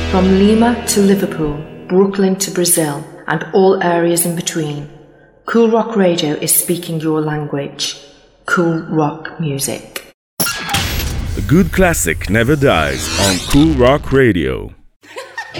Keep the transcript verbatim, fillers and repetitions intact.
From Lima to Liverpool, Brooklyn to Brazil, and all areas in between, Cool Rock Radio is speaking your language. Cool rock music. A good classic never dies on Cool Rock Radio.